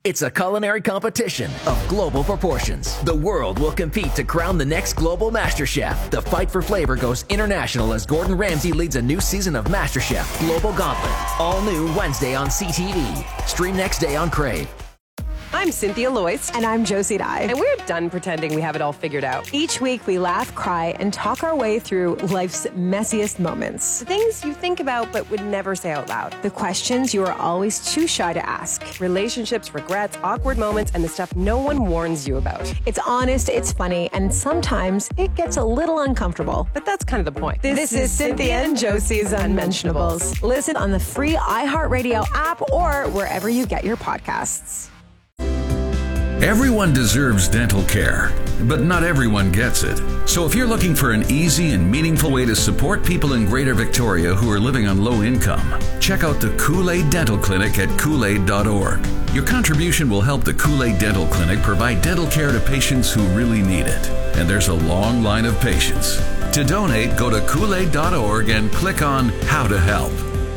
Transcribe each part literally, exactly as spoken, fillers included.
It's a culinary competition of global proportions. The world will compete to crown the next global MasterChef. The fight for flavor goes international as Gordon Ramsay leads a new season of MasterChef Global Gauntlet. All new Wednesday on C T V. Stream next day on Crave. I'm Cynthia Loyce. And I'm Josie Dye. And we're done pretending we have it all figured out. Each week we laugh, cry, and talk our way through life's messiest moments. The things you think about but would never say out loud. The questions you are always too shy to ask. Relationships, regrets, awkward moments, and the stuff no one warns you about. It's honest, it's funny, and sometimes it gets a little uncomfortable. But that's kind of the point. This, this is Cynthia and Josie's Unmentionables. Listen on the free iHeartRadio app or wherever you get your podcasts. Everyone deserves dental care, but not everyone gets it. So if you're looking for an easy and meaningful way to support people in Greater Victoria who are living on low income, check out the Kool-Aid Dental Clinic at kool aid dot org. Your contribution will help the Kool-Aid Dental Clinic provide dental care to patients who really need it. And there's a long line of patients. To donate, go to kool aid dot org and click on How to Help.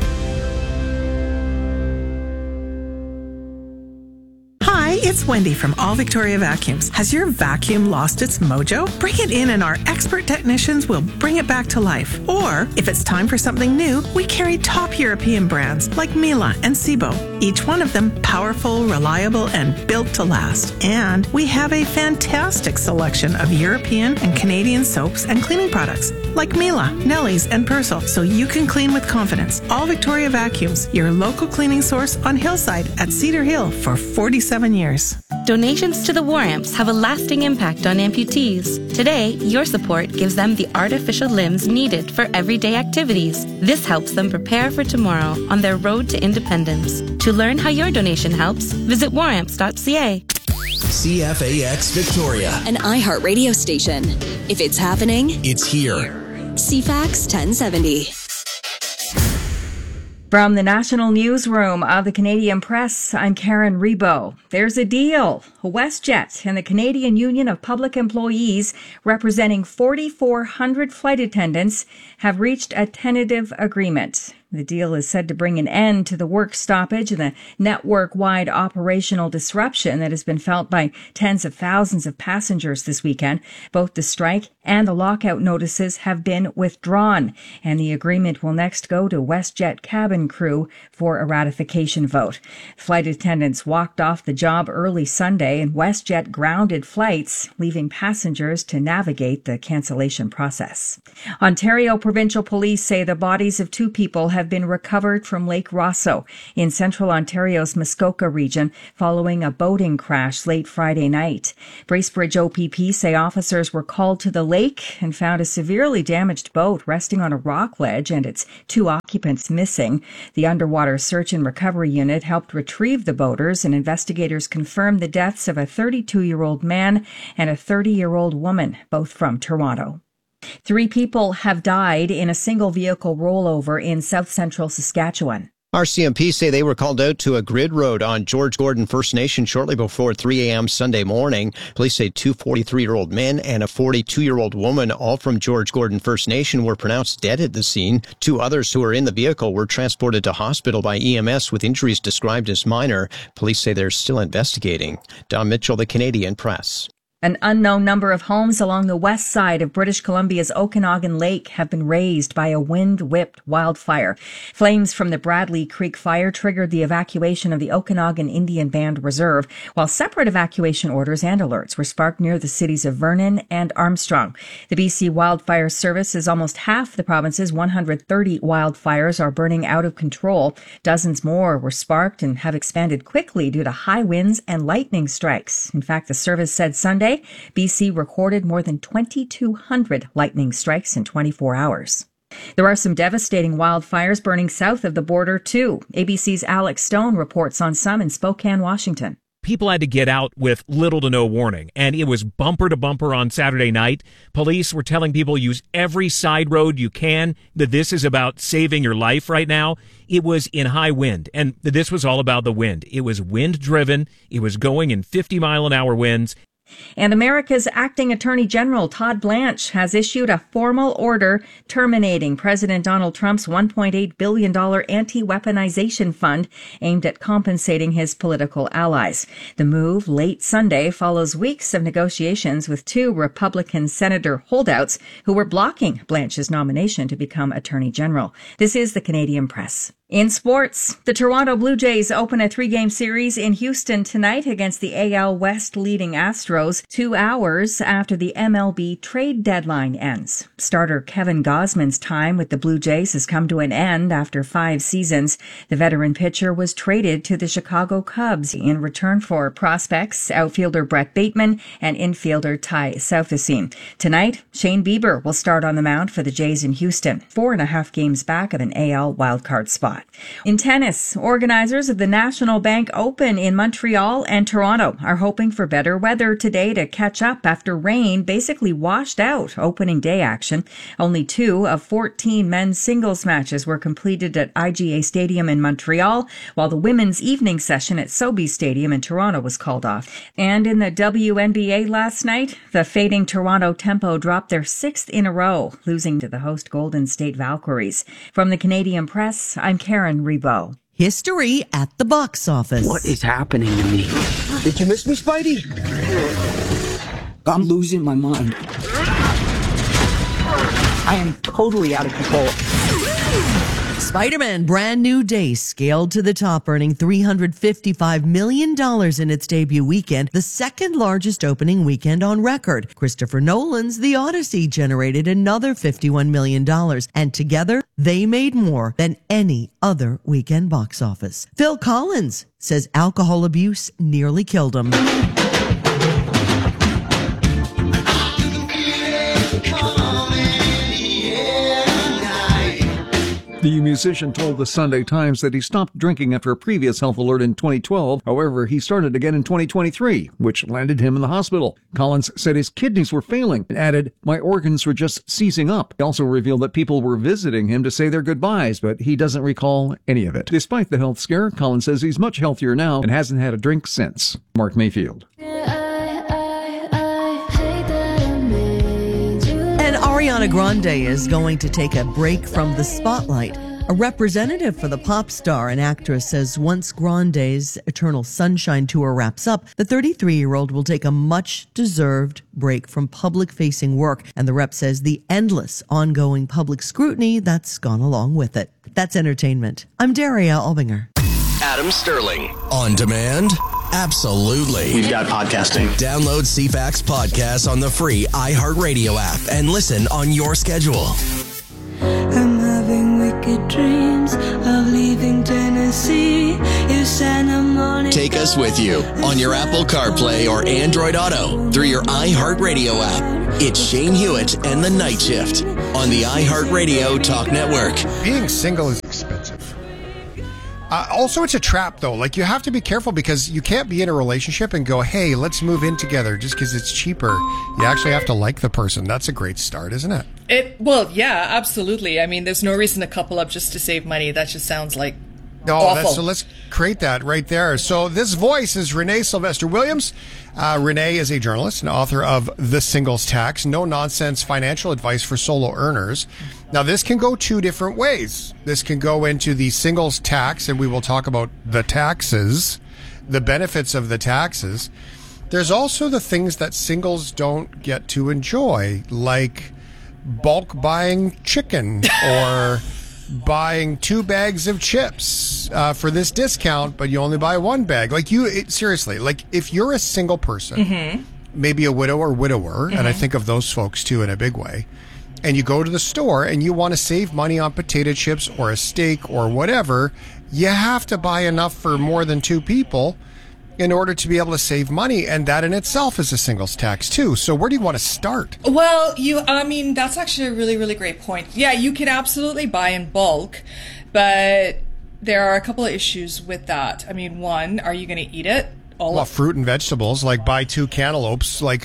Hi, it's Wendy from All Victoria Vacuums. Has your vacuum lost its mojo? Bring it in and our expert technicians will bring it back to life. Or, if it's time for something new, we carry top European brands like Miele and Sebo. Each one of them powerful, reliable, and built to last. And we have a fantastic selection of European and Canadian soaps and cleaning products like Miele, Nelly's, and Persil, so you can clean with confidence. All Victoria Vacuums, your local cleaning source on Hillside at Cedar Hill for forty-seven years. Donations to the War Amps have a lasting impact on amputees. Today, your support gives them the artificial limbs needed for everyday activities. This helps them prepare for tomorrow on their road to independence. To learn how your donation helps, visit war amps dot c a. C F A X Victoria, an iHeart radio station. If it's happening, it's here. C FAX ten seventy. From the National Newsroom of the Canadian Press, I'm Karen Rebo. There's a deal. WestJet and the Canadian Union of Public Employees, representing forty-four hundred flight attendants, have reached a tentative agreement. The deal is said to bring an end to the work stoppage and the network-wide operational disruption that has been felt by tens of thousands of passengers this weekend. Both the strike and the lockout notices have been withdrawn, and the agreement will next go to WestJet cabin crew for a ratification vote. Flight attendants walked off the job early Sunday, and WestJet grounded flights, leaving passengers to navigate the cancellation process. Ontario Provincial Police say the bodies of two people have have been recovered from Lake Rosso in central Ontario's Muskoka region following a boating crash late Friday night. Bracebridge O P P say officers were called to the lake and found a severely damaged boat resting on a rock ledge and its two occupants missing. The underwater search and recovery unit helped retrieve the boaters, and investigators confirmed the deaths of a thirty-two-year-old man and a thirty-year-old woman, both from Toronto. Three people have died in a single vehicle rollover in south central Saskatchewan. R C M P say they were called out to a grid road on George Gordon First Nation shortly before three a.m. Sunday morning. Police say two forty-three-year-old men and a forty-two-year-old woman, all from George Gordon First Nation, were pronounced dead at the scene. Two others who were in the vehicle were transported to hospital by E M S with injuries described as minor. Police say they're still investigating. Don Mitchell, The Canadian Press. An unknown number of homes along the west side of British Columbia's Okanagan Lake have been razed by a wind-whipped wildfire. Flames from the Bradley Creek fire triggered the evacuation of the Okanagan Indian Band Reserve, while separate evacuation orders and alerts were sparked near the cities of Vernon and Armstrong. The B C Wildfire Service says almost half the province's one hundred thirty wildfires are burning out of control. Dozens more were sparked and have expanded quickly due to high winds and lightning strikes. In fact, the service said Sunday B C recorded more than twenty-two hundred lightning strikes in twenty-four hours. There are some devastating wildfires burning south of the border, too. A B C's Alex Stone reports on some in Spokane, Washington. People had to get out with little to no warning, and it was bumper to bumper on Saturday night. Police were telling people use every side road you can, that this is about saving your life right now. It was in high wind, and this was all about the wind. It was wind-driven. It was going in fifty mile an hour winds. And America's acting Attorney General Todd Blanche has issued a formal order terminating President Donald Trump's one point eight billion dollars anti-weaponization fund aimed at compensating his political allies. The move late Sunday follows weeks of negotiations with two Republican senator holdouts who were blocking Blanche's nomination to become Attorney General. This is the Canadian Press. In sports, the Toronto Blue Jays open a three-game series in Houston tonight against the A L West leading Astros, two hours after the M L B trade deadline ends. Starter Kevin Gausman's time with the Blue Jays has come to an end after five seasons. The veteran pitcher was traded to the Chicago Cubs in return for prospects outfielder Brett Bateman and infielder Ty Southesine. Tonight, Shane Bieber will start on the mound for the Jays in Houston, four and a half games back of an A L wildcard spot. In tennis, organizers of the National Bank Open in Montreal and Toronto are hoping for better weather today to catch up after rain basically washed out opening day action. Only two of fourteen men's singles matches were completed at I G A Stadium in Montreal, while the women's evening session at Sobeys Stadium in Toronto was called off. And in the W N B A last night, the fading Toronto Tempo dropped their sixth in a row, losing to the host Golden State Valkyries. From the Canadian Press, I'm Karen Rebo. History at the box office. What is happening to me? Did you miss me, Spidey? I'm losing my mind. I am totally out of control. Spider-Man Brand New Day scaled to the top, earning three hundred fifty-five million dollars in its debut weekend, the second largest opening weekend on record. Christopher Nolan's The Odyssey generated another fifty-one million dollars, and together they made more than any other weekend box office. Phil Collins says alcohol abuse nearly killed him. The musician told the Sunday Times that he stopped drinking after a previous health alert in twenty twelve. However, he started again in twenty twenty-three, which landed him in the hospital. Collins said his kidneys were failing and added, "My organs were just seizing up." He also revealed that people were visiting him to say their goodbyes, but he doesn't recall any of it. Despite the health scare, Collins says he's much healthier now and hasn't had a drink since. Mark Mayfield. And Ariana Grande is going to take a break from the spotlight. A representative for the pop star and actress says once Grande's Eternal Sunshine tour wraps up, the thirty-three-year-old will take a much-deserved break from public-facing work. And the rep says the endless, ongoing public scrutiny that's gone along with it. That's entertainment. I'm Daria Albinger. Adam Sterling. On demand? Absolutely. We've got podcasting. Download C FAX podcasts on the free iHeartRadio app and listen on your schedule. I'm having wicked dreams of leaving Tennessee. You Santa Monica. Take us with you on your Apple CarPlay or Android Auto through your iHeartRadio app. It's Shane Hewitt and The Night Shift on the iHeartRadio Talk Network. Being single is expensive. Uh, also, it's a trap, though. Like, you have to be careful because you can't be in a relationship and go, hey, let's move in together just because it's cheaper. You actually have to like the person. That's a great start, isn't it? It well, yeah, absolutely. I mean, there's no reason to couple up just to save money. That just sounds like No, awful. that's, so let's create that right there. So this voice is Renee Sylvester Williams. Uh, Renee is a journalist and author of The Singles Tax, No Nonsense Financial Advice for Solo Earners. Now, this can go two different ways. This can go into the singles tax, and we will talk about the taxes, the benefits of the taxes. There's also the things that singles don't get to enjoy, like bulk buying chicken or buying two bags of chips uh, for this discount, but you only buy one bag. Like you, it, seriously, like if you're a single person, mm-hmm. maybe a widow or widower, mm-hmm. and I think of those folks too in a big way, and you go to the store and you want to save money on potato chips or a steak or whatever, you have to buy enough for more than two people in order to be able to save money, and that in itself is a singles tax too. So where do you want to start? Well, you, I mean, that's actually a really, really great point. Yeah, you can absolutely buy in bulk, but there are a couple of issues with that. I mean, one, are you going to eat it? All well, of- fruit and vegetables, like buy two cantaloupes, like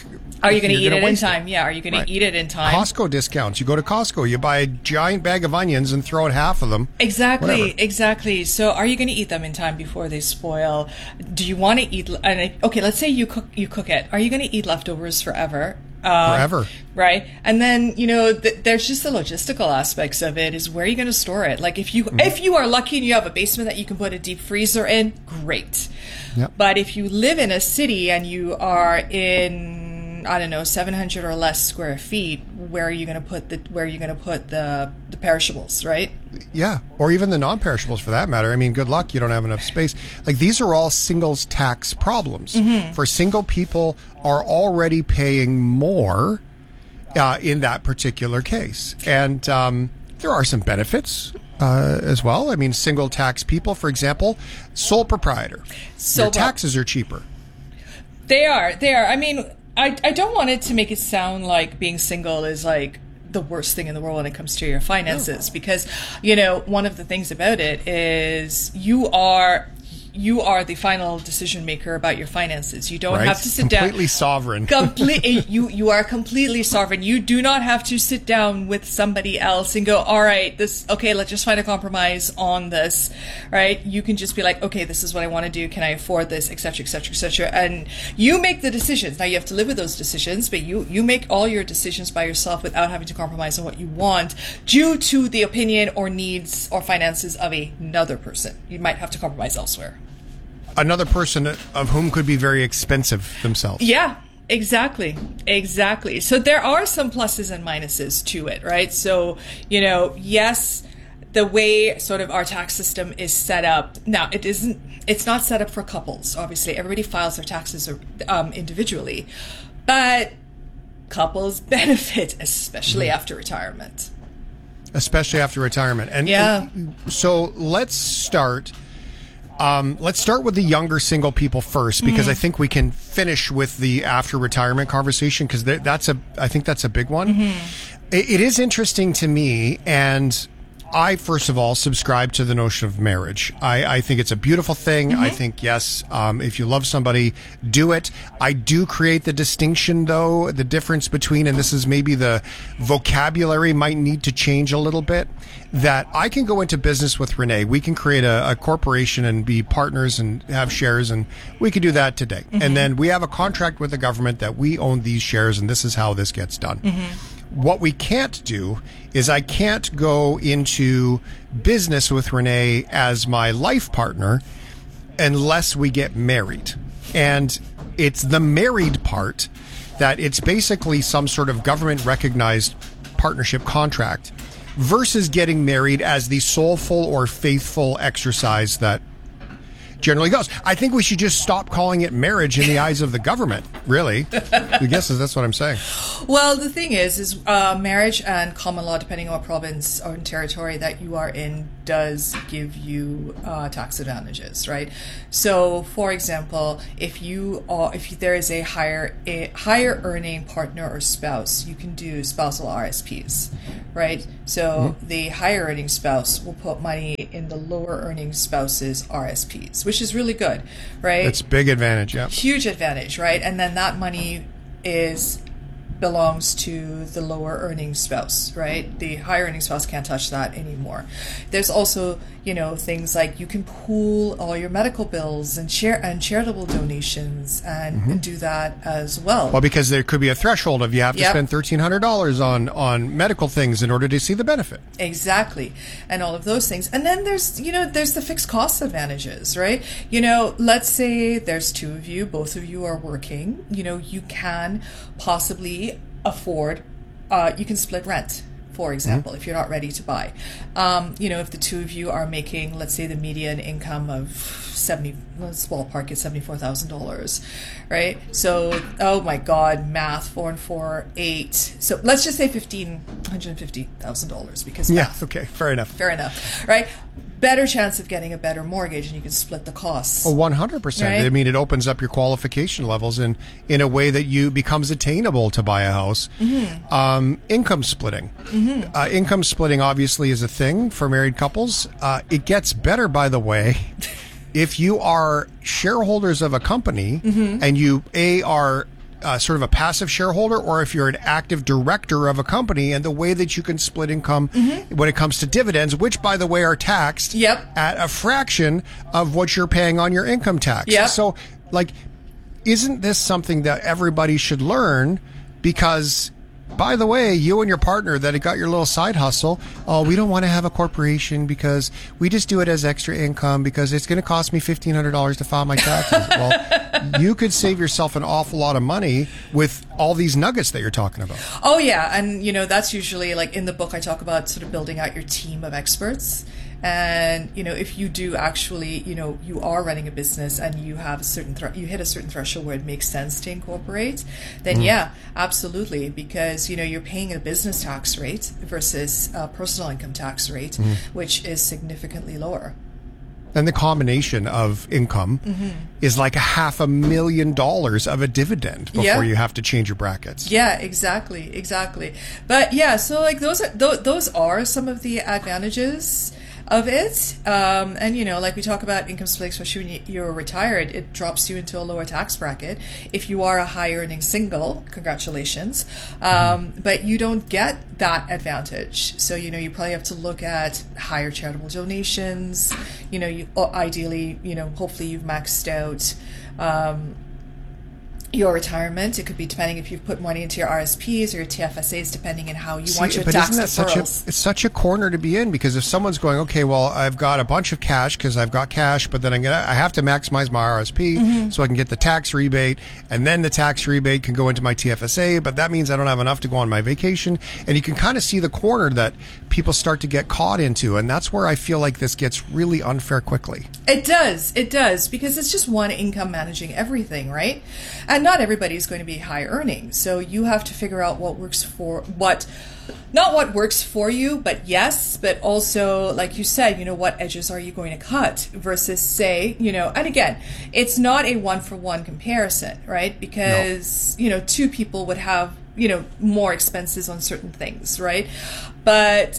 Are you going to eat gonna it in waste time? Yeah. Are you going Right. to eat it in time? Costco discounts. You go to Costco, you buy a giant bag of onions and throw out half of them. Exactly, Whatever. exactly. So, are you going to eat them in time before they spoil? Do you want to eat? And I- okay, let's say you cook you cook it. Are you going to eat leftovers forever? Um, Forever. Right. And then, you know, th- there's just the logistical aspects of it is where are you going to store it? Like if you, Mm-hmm. if you are lucky and you have a basement that you can put a deep freezer in, great. Yep. But if you live in a city and you are in, I don't know, seven hundred or less square feet, where are you going to put the, where are you going to put the, the perishables, right? Yeah, or even the non-perishables for that matter. I mean, good luck. You don't have enough space. Like these are all singles tax problems. Mm-hmm. For single people are already paying more uh, in that particular case. And um, there are some benefits uh, as well. I mean, single tax people, for example, sole proprietor. Sole Your taxes are cheaper. They are. They are. I mean, I, I don't want it to make it sound like being single is like the worst thing in the world when it comes to your finances, because, you know, one of the things about it is you are you are the final decision maker about your finances. You don't Right. have to sit Completely down. Completely sovereign. Completely, you you are completely sovereign. You do not have to sit down with somebody else and go, all right, this okay, let's just find a compromise on this, right? You can just be like, okay, this is what I want to do. Can I afford this, et cetera, et cetera, et cetera, and you make the decisions. Now you have to live with those decisions, but you you make all your decisions by yourself without having to compromise on what you want due to the opinion or needs or finances of another person. You might have to compromise elsewhere. Another person of whom could be very expensive themselves. Yeah, exactly. Exactly. So there are some pluses and minuses to it, right? So, you know, yes, the way sort of our tax system is set up. Now, it isn't, it's not set up for couples. Obviously, everybody files their taxes um, individually, but couples benefit, especially after retirement. Especially after retirement. And, Yeah. and so let's start Um, let's start with the younger single people first, because Mhm. I think we can finish with the after retirement conversation, because that's a, I think that's a big one. Mm-hmm. It, it is interesting to me, and I, first of all, subscribe to the notion of marriage. I, I think it's a beautiful thing. I think, yes, um, if you love somebody, do it. I do create the distinction, though, the difference between, and this is maybe the vocabulary might need to change a little bit, that I can go into business with Renee. We can create a, a corporation and be partners and have shares, and we could do that today. Mhm. And then we have a contract with the government that we own these shares, and this is how this gets done. What we can't do is I can't go into business with Renee as my life partner unless we get married. And it's the married part that it's basically some sort of government recognized partnership contract versus getting married as the soulful or faithful exercise that generally goes. I think we should just stop calling it marriage in the eyes of the government, really. I guess that's what I'm saying. Well, the thing is, is uh, marriage and common law, depending on what province or territory that you are in, does give you uh, tax advantages, right? So, for example, if you are, if there is a higher a higher earning partner or spouse, you can do spousal R S Ps, right? So Mm-hmm. the higher earning spouse will put money in the lower earning spouse's R S Ps, which is really good, right? It's a big advantage, yeah. Huge advantage, right? And then that money is belongs to the lower earning spouse, right? The higher earning spouse can't touch that anymore. There's also, you know, things like you can pool all your medical bills and share and charitable donations and, Mhm. and do that as well. Well, because there could be a threshold of you have to Yep. spend thirteen hundred dollars on, on medical things in order to see the benefit. Exactly. And all of those things. And then there's, you know, there's the fixed cost advantages, right? You know, let's say there's two of you, both of you are working, you know, you can possibly afford, uh, you can split rent, for example, if you're not ready to buy. Um, you know, if the two of you are making, let's say the median income of seventy, let's ballpark it, seventy-four thousand dollars, right? So, oh my God, math, four and four, eight. So let's just say fifteen hundred fifty thousand dollars because Yeah, math. okay, fair enough. Fair enough, right? Better chance of getting a better mortgage, and you can split the costs. Oh, one hundred percent. Right? I mean, it opens up your qualification levels in, in a way that you becomes attainable to buy a house. Mhm. Um, income splitting. Mhm. Uh, income splitting obviously is a thing for married couples. Uh, it gets better, by the way, if you are shareholders of a company Mhm. and you, A, are uh, sort of a passive shareholder or if you're an active director of a company, and the way that you can split income mm-hmm. when it comes to dividends, which, by the way, are taxed yep. at a fraction of what you're paying on your income tax. Yep. So, like, isn't this something that everybody should learn? Because, by the way, you and your partner that got your little side hustle, oh, we don't want to have a corporation because we just do it as extra income because it's going to cost me fifteen hundred dollars to file my taxes. Well, you could save yourself an awful lot of money with all these nuggets that you're talking about. Oh, yeah. And, you know, that's usually, like, in the book, I talk about sort of building out your team of experts. And, you know, if you do actually, you know, you are running a business and you have a certain, thre- you hit a certain threshold where it makes sense to incorporate, then mm. yeah, absolutely. Because, you know, you're paying a business tax rate versus a personal income tax rate, mm. which is significantly lower. And the combination of income mm-hmm. is like a half a million dollars of a dividend before yeah. you have to change your brackets. Yeah, exactly. Exactly. But yeah, so like those are, th- those are some of the advantages of it. Um, and, you know, like we talk about income split, especially when you're retired, it drops you into a lower tax bracket. If you are a high earning single, congratulations. Um, mm-hmm. But you don't get that advantage. So, you know, you probably have to look at higher charitable donations. You know, you ideally, you know, hopefully you've maxed out, um, your retirement. It could be depending if you've put money into your R S Ps or your T F S As, depending on how you See, want your but tax isn't that deferrals. Such a, it's such a corner to be in, because if someone's going, okay, well, I've got a bunch of cash because I've got cash, but then I'm gonna, I have to maximize my R S P mm-hmm. so I can get the tax rebate, and then the tax rebate can go into my T F S A, but that means I don't have enough to go on my vacation. And you can kind of see the corner that people start to get caught into, and that's where I feel like this gets really unfair quickly. It does. It does, because it's just one income managing everything, right? And not everybody's going to be high earning. So you have to figure out what works for what, not what works for you, but yes, but also, like you said, you know, what edges are you going to cut versus say, you know, and again, it's not a one for one comparison, right? Because, no. you know, two people would have, you know, more expenses on certain things, right? But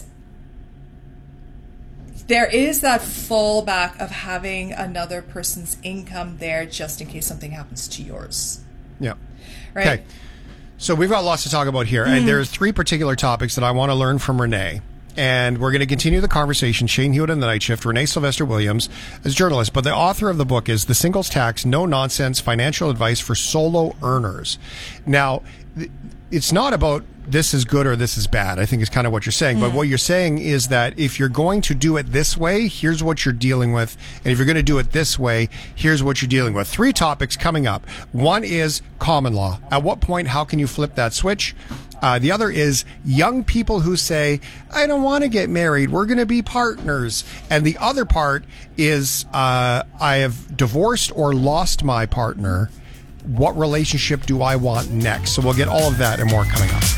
there is that fallback of having another person's income there just in case something happens to yours. Yeah. Right. Okay. So we've got lots to talk about here, mm. and there's three particular topics that I want to learn from Renee. And we're going to continue the conversation. Shane Hewitt in the Night Shift, Renee Sylvester Williams as journalist. But the author of the book is The Singles Tax, No Nonsense Financial Advice for Solo Earners. Now, it's not about this is good or this is bad. I think is kind of what you're saying. Mm. But what you're saying is that if you're going to do it this way, here's what you're dealing with. And if you're going to do it this way, here's what you're dealing with. Three topics coming up. One is common law. At what point, how can you flip that switch? Uh, the other is young people who say, I don't want to get married. We're going to be partners. And the other part is uh, I have divorced or lost my partner. What relationship do I want next? So we'll get all of that and more coming up.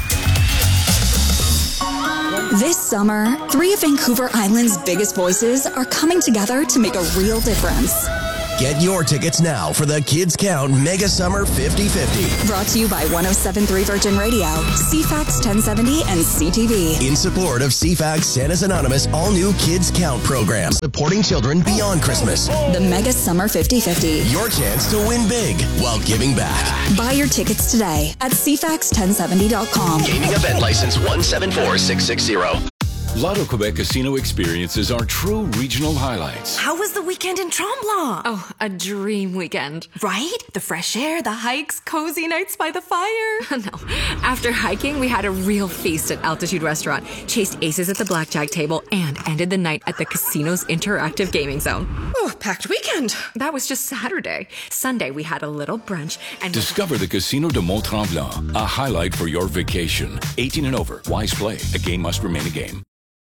This summer, three of Vancouver Island's biggest voices are coming together to make a real difference. Get your tickets now for the Kids Count Mega Summer fifty fifty. Brought to you by one oh seven point three Virgin Radio, C FAX ten seventy, and C T V. In support of C FAX Santa's Anonymous all-new Kids Count program, supporting children beyond Christmas. The Mega Summer fifty fifty. Your chance to win big while giving back. Buy your tickets today at C FAX ten seventy dot com. Gaming event license one seven four six six zero. Lotto Quebec Casino experiences are true regional highlights. How was the weekend in Tremblant? Oh, a dream weekend. Right? The fresh air, the hikes, cozy nights by the fire. No. After hiking, we had a real feast at Altitude Restaurant, chased aces at the blackjack table, and ended the night at the casino's interactive gaming zone. Oh, packed weekend. That was just Saturday. Sunday, we had a little brunch and... Discover the Casino de Mont-Tremblant, a highlight for your vacation. eighteen and over. Wise play. A game must remain a game.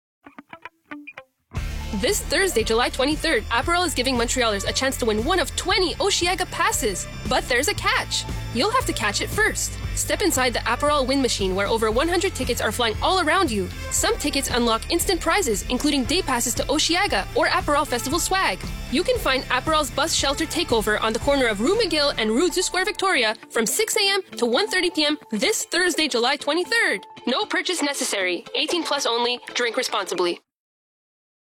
This Thursday, July twenty-third, Aperol is giving Montrealers a chance to win one of twenty Osheaga passes. But there's a catch. You'll have to catch it first. Step inside the Aperol win machine where over one hundred tickets are flying all around you. Some tickets unlock instant prizes, including day passes to Osheaga or Aperol Festival swag. You can find Aperol's bus shelter takeover on the corner of Rue McGill and Rue du Square Victoria from six a.m. to one thirty p.m. this Thursday, July twenty-third. No purchase necessary. eighteen plus only. Drink responsibly.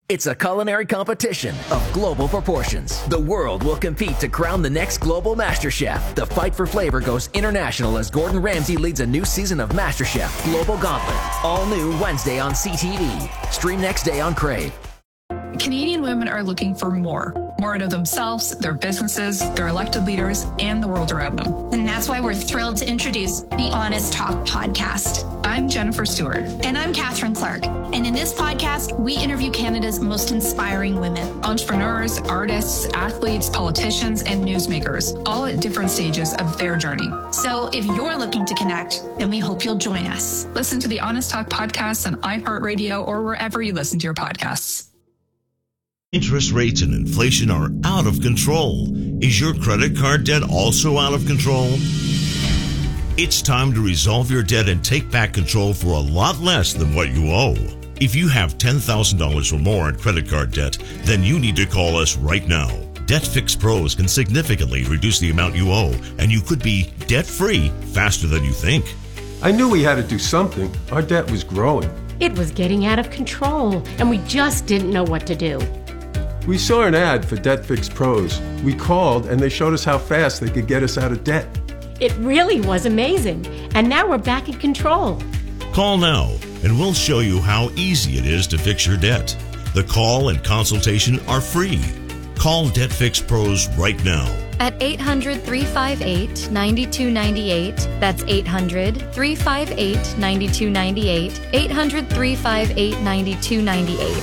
It's a culinary competition of global proportions. The world will compete to crown the next global master chef. The fight for flavor goes international as Gordon Ramsay leads a new season of MasterChef Global Gauntlet. All new Wednesday on C T V. Stream next day on Crave. Canadian women are looking for more. More out of themselves, their businesses, their elected leaders, and the world around them. And that's why we're thrilled to introduce the Honest Talk podcast. I'm Jennifer Stewart. And I'm Catherine Clark. And in this podcast, we interview Canada's most inspiring women. Entrepreneurs, artists, athletes, politicians, and newsmakers, all at different stages of their journey. So if you're looking to connect, then we hope you'll join us. Listen to the Honest Talk podcast on iHeartRadio or wherever you listen to your podcasts. Interest rates and inflation are out of control. Is your credit card debt also out of control? It's time to resolve your debt and take back control for a lot less than what you owe. If you have ten thousand dollars or more in credit card debt, then you need to call us right now. Debt Fix Pros can significantly reduce the amount you owe, and you could be debt-free faster than you think. I knew we had to do something. Our debt was growing. It was getting out of control, and we just didn't know what to do. We saw an ad for Debt Fix Pros. We called, and they showed us how fast they could get us out of debt. It really was amazing, and now we're back in control. Call now, and we'll show you how easy it is to fix your debt. The call and consultation are free. Call Debt Fix Pros right now. At eight hundred, three five eight, nine two nine eight. That's eight hundred, three five eight, nine two nine eight. eight hundred, three five eight, nine two nine eight.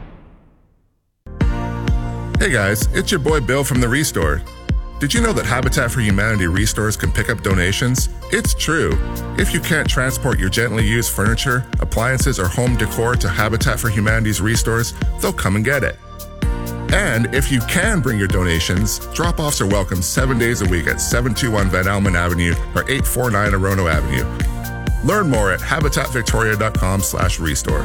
Hey guys, it's your boy Bill from The Restore. Did you know that Habitat for Humanity Restores can pick up donations? It's true. If you can't transport your gently used furniture, appliances, or home decor to Habitat for Humanity's Restores, they'll come and get it. And if you can bring your donations, drop-offs are welcome seven days a week at seven two one Van Almen Avenue or eight four nine Orono Avenue. Learn more at habitatvictoria.com slash restore.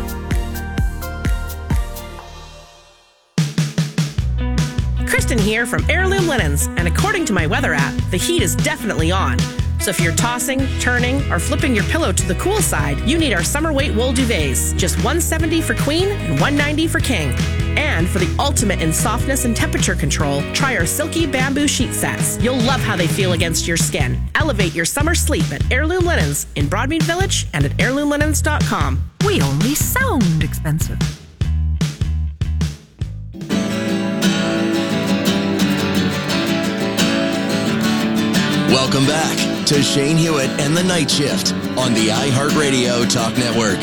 Kristen here from Heirloom Linens, and according to my weather app, the heat is definitely on. So if you're tossing, turning, or flipping your pillow to the cool side, you need our summer weight wool duvets. Just one hundred seventy dollars for queen and one hundred ninety dollars for king. And for the ultimate in softness and temperature control, try our silky bamboo sheet sets. You'll love how they feel against your skin. Elevate your summer sleep at Heirloom Linens in Broadmead Village and at heirloom linens dot com. We only sound expensive. Welcome back to Shane Hewitt and the Night Shift on the iHeartRadio Talk Network.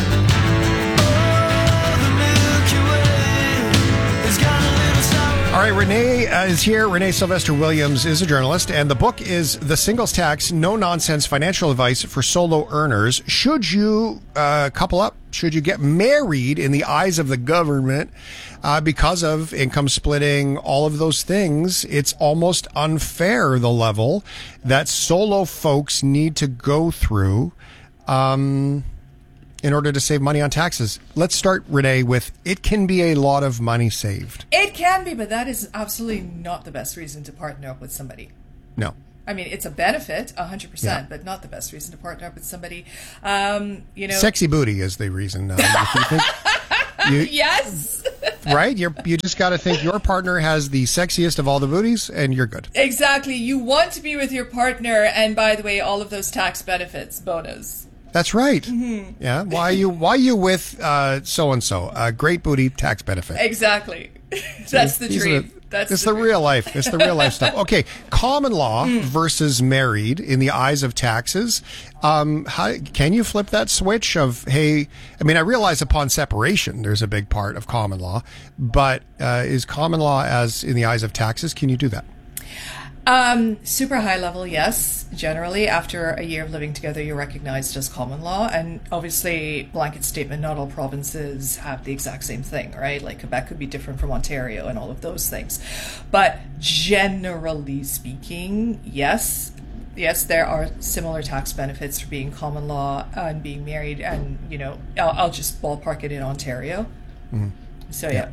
All right, Renee uh, is here. Renee Sylvester Williams is a journalist, and the book is The Singles Tax, No Nonsense Financial Advice for Solo Earners. Should you uh, couple up? Should you get married in the eyes of the government uh, because of income splitting, all of those things? It's almost unfair, the level that solo folks need to go through um, in order to save money on taxes. Let's start, Renee, with it can be a lot of money saved. It can be, but that is absolutely not the best reason to partner up with somebody. No. I mean, it's a benefit, one hundred percent, Yeah. but not the best reason to partner up with somebody. Um, you know, Sexy booty is the reason. Uh, if you think, you, yes. right? You're, you just got to think your partner has the sexiest of all the booties, and you're good. Exactly. You want to be with your partner, and by the way, all of those tax benefits, bonus. That's right. Mm-hmm. Yeah. Why are you Why are you with uh, so and so? Uh, great booty tax benefit. Exactly. That's the These are dream. the- That's it's the the real life. It's the real life stuff. Okay, common law versus married in the eyes of taxes. Um, how can you flip that switch of, hey, I mean, I realize upon separation there's a big part of common law, but uh, is common law as in the eyes of taxes? Can you do that? Um, super high level, yes. Generally, after a year of living together, you're recognized as common law. And obviously, blanket statement, not all provinces have the exact same thing, right? Like Quebec could be different from Ontario and all of those things. But generally speaking, yes. Yes, there are similar tax benefits for being common law and being married. And, you know, I'll, I'll just ballpark it in Ontario. Mm-hmm. So, yeah.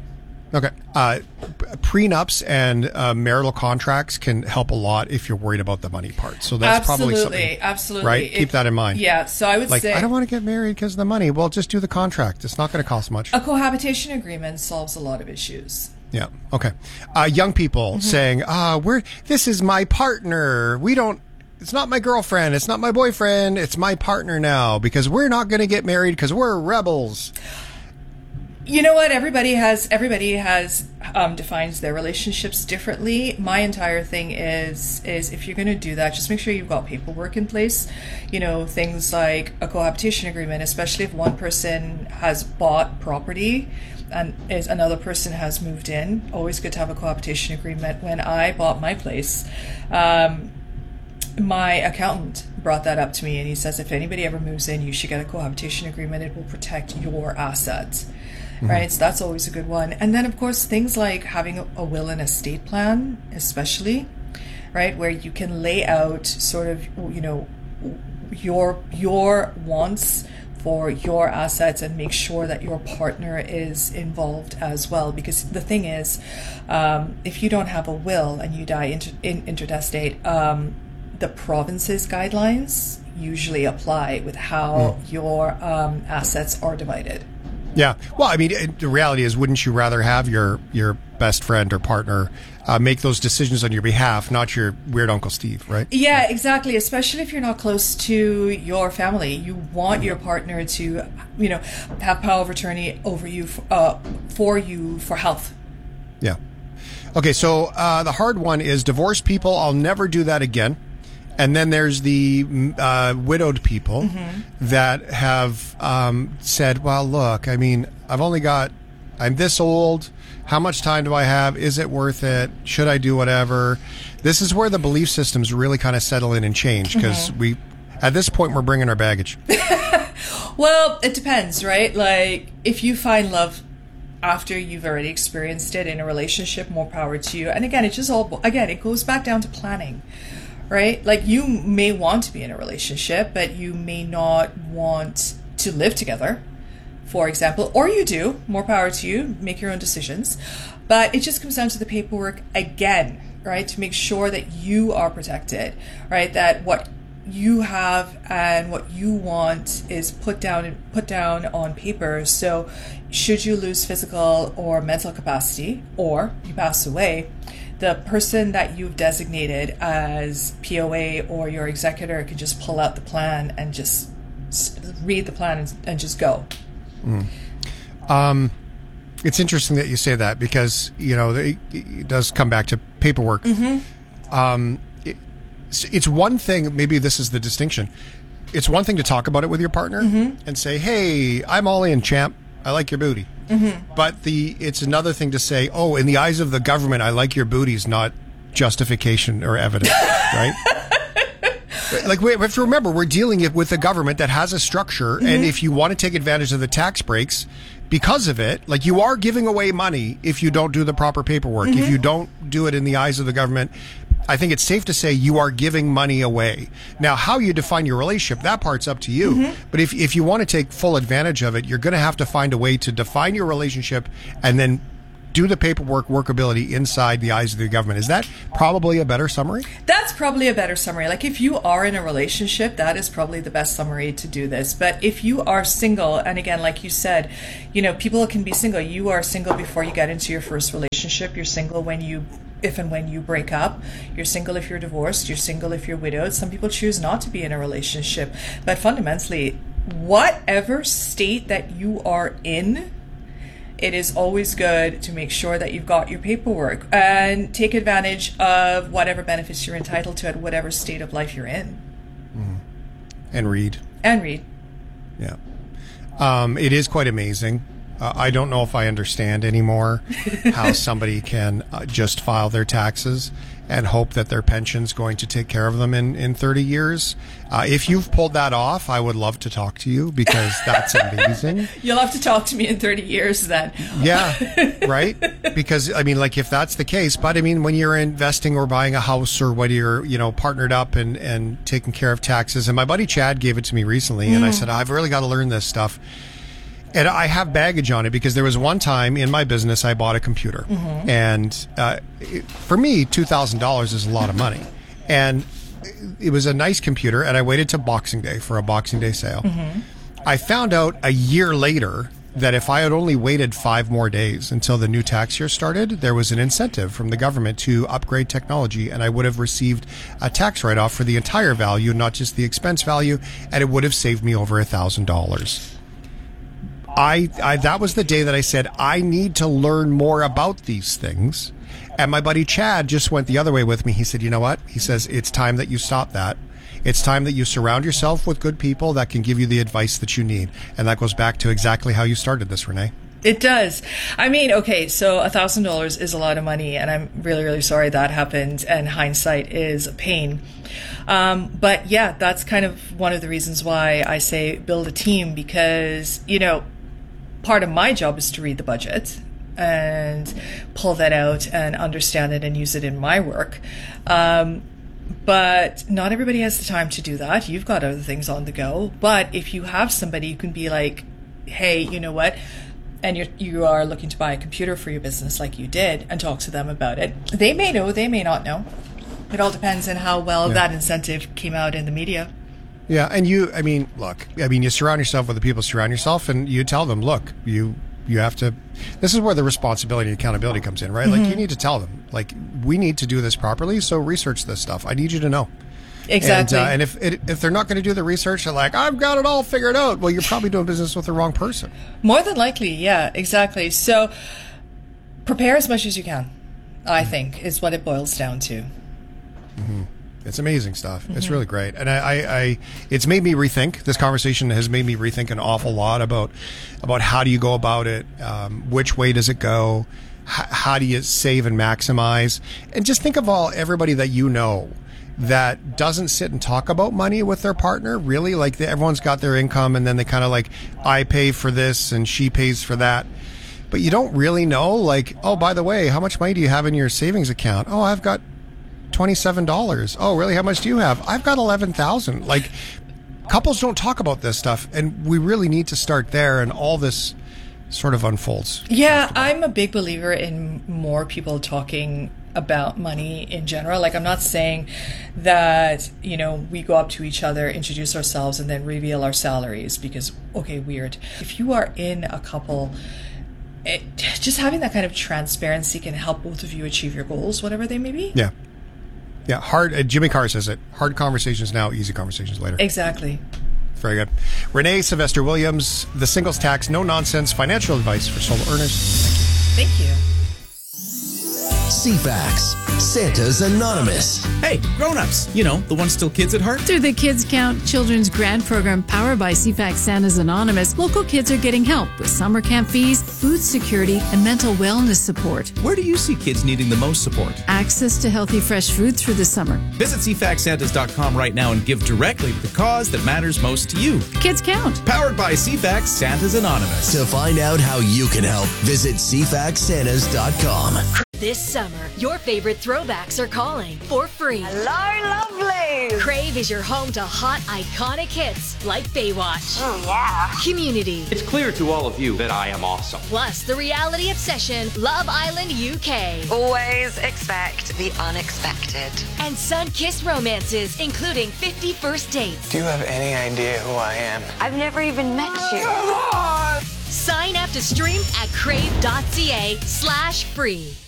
Okay. Uh, prenups and uh, marital contracts can help a lot if you're worried about the money part. So that's absolutely, probably something. Absolutely. Right? It, Keep that in mind. Yeah. So I would like, say... I don't want to get married because of the money. Well, just do the contract. It's not going to cost much. A cohabitation agreement solves a lot of issues. Yeah. Okay. Uh, young people mm-hmm. saying, ah, we're, this is my partner. We don't, it's not my girlfriend. It's not my boyfriend. It's my partner now because we're not going to get married because we're rebels. You know what? Everybody has everybody has um, defines their relationships differently. My entire thing is is if you're going to do that, just make sure you've got paperwork in place. You know, things like a cohabitation agreement, especially if one person has bought property and is another person has moved in. Always good to have a cohabitation agreement. When I bought my place, um, my accountant brought that up to me, and he says if anybody ever moves in, you should get a cohabitation agreement. It will protect your assets. Mm-hmm. Right, so that's always a good one. And then, of course, things like having a, a will and estate plan, especially, right, where you can lay out sort of, you know, your your wants for your assets and make sure that your partner is involved as well. Because the thing is, um, if you don't have a will and you die inter- in interdestate, um, the province's guidelines usually apply with how mm. your um, assets are divided. Yeah. Well, I mean, it, the reality is, wouldn't you rather have your, your best friend or partner uh, make those decisions on your behalf, not your weird Uncle Steve, right? Yeah, exactly. Especially if you're not close to your family. You want your partner to, you know, have power of attorney over you, for, uh, for you for health. Yeah. Okay, so uh, the hard one is divorced people. I'll never do that again. And then there's the uh, widowed people mm-hmm. that have um, said, well, look, I mean, I've only got, I'm this old. How much time do I have? Is it worth it? Should I do whatever? This is where the belief systems really kind of settle in and change because mm-hmm. we, at this point, we're bringing our baggage. Well, it depends, right? Like, if you find love after you've already experienced it in a relationship, more power to you. And again, it just all, again, it goes back down to planning. Right? Like, you may want to be in a relationship, but you may not want to live together, for example, or you do. More power to you. Make your own decisions. But it just comes down to the paperwork again, right? To make sure that you are protected, right? That what you have and what you want is put down put down on paper. So should you lose physical or mental capacity, or you pass away, the person that you've designated as P O A or your executor can just pull out the plan and just read the plan and, and just go. Mm. Um, it's interesting that you say that because, you know, it, it does come back to paperwork. Mm-hmm. Um, it, it's one thing, maybe this is the distinction. It's one thing to talk about it with your partner mm-hmm. and say, hey, I'm all in, champ. I like your booty. Mm-hmm. But the it's another thing to say, oh, in the eyes of the government, I like your booty is not justification or evidence, right? Like, we have to remember, we're dealing with a government that has a structure, mm-hmm. and if you want to take advantage of the tax breaks because of it, like, you are giving away money if you don't do the proper paperwork. Mm-hmm. If you don't do it in the eyes of the government, I think it's safe to say you are giving money away. Now, how you define your relationship, that part's up to you. Mm-hmm. But if, if you want to take full advantage of it, you're going to have to find a way to define your relationship and then do the paperwork workability inside the eyes of the government. Is that probably a better summary? That's probably a better summary. Like, if you are in a relationship, that is probably the best summary to do this. But if you are single, and again, like you said, you know, people can be single. You are single before you get into your first relationship. You're single when you if and when you break up. You're single if you're divorced. You're single if you're widowed. Some people choose not to be in a relationship. But fundamentally, whatever state that you are in, it is always good to make sure that you've got your paperwork and take advantage of whatever benefits you're entitled to at whatever state of life you're in. Mm. And read. And read. Yeah. Um, it is quite amazing. Uh, I don't know if I understand anymore how somebody can uh, just file their taxes and hope that their pension's going to take care of them in, in thirty years. Uh, if you've pulled that off, I would love to talk to you because that's amazing. You'll have to talk to me in thirty years then. Yeah, right? Because, I mean, like, if that's the case, but I mean, when you're investing or buying a house or when you're, you know, partnered up and, and taking care of taxes, and my buddy Chad gave it to me recently, mm. and I said, I've really got to learn this stuff. And I have baggage on it because there was one time in my business I bought a computer. Mhm. And uh, it, for me, two thousand dollars is a lot of money. And it was a nice computer, and I waited to Boxing Day for a Boxing Day sale. Mhm. I found out a year later that if I had only waited five more days until the new tax year started, there was an incentive from the government to upgrade technology, and I would have received a tax write-off for the entire value, not just the expense value, and it would have saved me over a thousand dollars. I, I that was the day that I said I need to learn more about these things, and my buddy Chad just went the other way with me. He said, "You know what?" He says, "It's time that you stop that. It's time that you surround yourself with good people that can give you the advice that you need." And that goes back to exactly how you started this, Renee. It does. I mean, okay, so a thousand dollars is a lot of money, and I'm really, really sorry that happened. And hindsight is a pain. Um, but yeah, that's kind of one of the reasons why I say build a team, because you know, part of my job is to read the budget and pull that out and understand it and use it in my work. Um, But not everybody has the time to do that. You've got other things on the go. But if you have somebody, you can be like, hey, you know what? And you're, you are looking to buy a computer for your business like you did, and talk to them about it. They may know, they may not know. It all depends on how well Yeah. that incentive came out in the media. Yeah, and you, I mean, look, I mean, you surround yourself with the people surround yourself, and you tell them, look, you you have to, this is where the responsibility and accountability comes in, right? Like, Mhm. you need to tell them, like, we need to do this properly, so research this stuff. I need you to know. Exactly. And, uh, and if it, if they're not going to do the research, they're like, I've got it all figured out. Well, you're probably doing business with the wrong person. More than likely, yeah, exactly. So prepare as much as you can, I think, is what it boils down to. Mm-hmm. It's amazing stuff. It's Mhm. really great. And I, I, I, it's made me rethink. This conversation has made me rethink an awful lot about, about how do you go about it? Um, which way does it go? H- how do you save and maximize? And just think of all, everybody that you know that doesn't sit and talk about money with their partner, really. Like, they, everyone's got their income, and then they kind of like, I pay for this and she pays for that. But you don't really know, like, oh, by the way, how much money do you have in your savings account? Oh, I've got twenty-seven dollars. Oh, really? How much do you have? I've got eleven thousand. Like, couples don't talk about this stuff, and we really need to start there, and all this sort of unfolds. Yeah, I'm a big believer in more people talking about money in general. Like, I'm not saying that, you know, we go up to each other, introduce ourselves, and then reveal our salaries because, okay, weird. If you are in a couple, it, just having that kind of transparency can help both of you achieve your goals, whatever they may be. Yeah. Yeah, hard. Uh, Jimmy Carr says it. Hard conversations now, easy conversations later. Exactly. Very good. Renee Sylvester Williams, The Singles Tax, no nonsense financial advice for solo earners. Thank you. C FAX, Santa's Anonymous. Hey, grown-ups, you know, the ones still kids at heart. Through the Kids Count Children's Grant Program powered by C FAX Santa's Anonymous, local kids are getting help with summer camp fees, food security, and mental wellness support. Where do you see kids needing the most support? Access to healthy, fresh food through the summer. Visit C FAX Santas dot com right now and give directly to the cause that matters most to you. Kids Count. Powered by C FAX Santa's Anonymous. To find out how you can help, visit C FAX Santas dot com. This summer, your favorite throwbacks are calling for free. Hello, lovelies! Crave is your home to hot, iconic hits like Baywatch. Oh, yeah. Community. It's clear to all of you that I am awesome. Plus the reality obsession, Love Island U K. Always expect the unexpected. And sun-kissed romances, including fifty First Dates. Do you have any idea who I am? I've never even met you. Sign up to stream at crave dot c a slash free.